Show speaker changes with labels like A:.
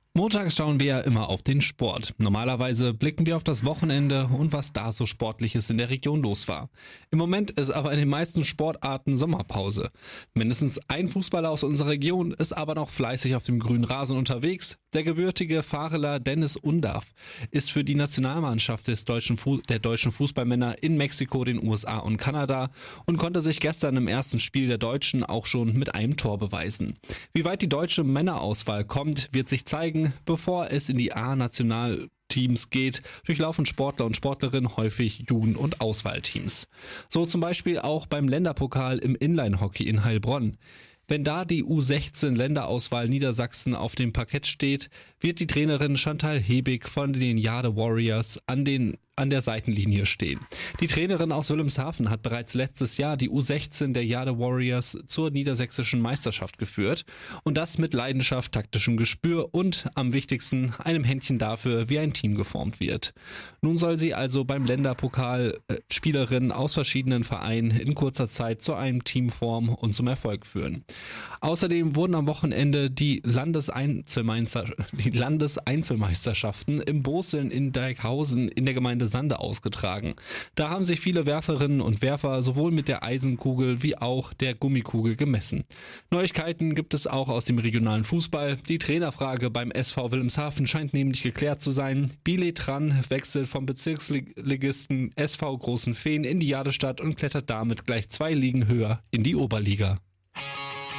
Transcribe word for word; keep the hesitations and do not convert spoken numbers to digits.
A: Montags schauen wir ja immer auf den Sport. Normalerweise blicken wir auf das Wochenende und was da so Sportliches in der Region los war. Im Moment ist aber in den meisten Sportarten Sommerpause. Mindestens ein Fußballer aus unserer Region ist aber noch fleißig auf dem grünen Rasen unterwegs. Der gebürtige Vareler Dennis Undaff ist für die Nationalmannschaft des deutschen Fu- der deutschen Fußballmänner in Mexiko, den U S A und Kanada und konnte sich gestern im ersten Spiel der Deutschen auch schon mit einem Tor beweisen. Wie weit die deutsche Männerauswahl kommt, wird sich zeigen, bevor es in die A-Nationalteams geht, durchlaufen Sportler und Sportlerinnen häufig Jugend- und Auswahlteams. So zum Beispiel auch beim Länderpokal im Inline-Hockey in Heilbronn. Wenn da die U sechzehn Länderauswahl Niedersachsen auf dem Parkett steht, wird die Trainerin Chantal Hebig von den Jade Warriors an den an der Seitenlinie stehen. Die Trainerin aus Wilhelmshaven hat bereits letztes Jahr die U sechzehn der Jade Warriors zur niedersächsischen Meisterschaft geführt und das mit Leidenschaft, taktischem Gespür und am wichtigsten einem Händchen dafür, wie ein Team geformt wird. Nun soll sie also beim Länderpokal äh, Spielerinnen aus verschiedenen Vereinen in kurzer Zeit zu einem Team formen und zum Erfolg führen. Außerdem wurden am Wochenende die, Landeseinzelmeister, die Landeseinzelmeisterschaften im Boseln in Deikhausen in der Gemeinde Sande ausgetragen. Da haben sich viele Werferinnen und Werfer sowohl mit der Eisenkugel wie auch der Gummikugel gemessen. Neuigkeiten gibt es auch aus dem regionalen Fußball. Die Trainerfrage beim S V Wilhelmshaven scheint nämlich geklärt zu sein. Bilet Tran wechselt vom Bezirksligisten S V Großen Feen in die Jadestadt und klettert damit gleich zwei Ligen höher in die Oberliga.